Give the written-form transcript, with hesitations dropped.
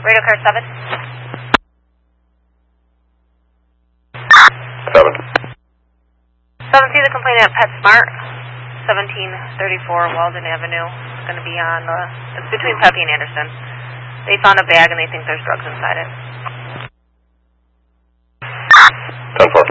Radio car 7. 7. 7, see the complainant at PetSmart, 1734 Walden Avenue. It's going to be on, it's between Pepe and Anderson. They found a bag and they think there's drugs inside it. 10-4.